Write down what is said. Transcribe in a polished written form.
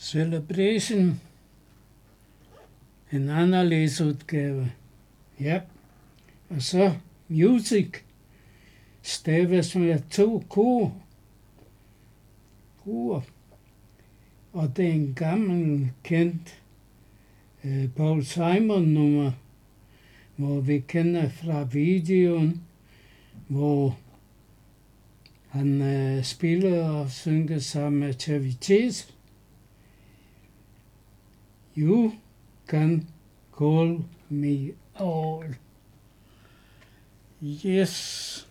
Celebration, en anderledes udgave. Ja, og så music, staves med 2 k'er. Og det er en gammel kendt Paul Simon nummer, hvor vi kender fra videoen, hvor han spiller og synger sammen med Chevy Chase. You can call me all. Yes.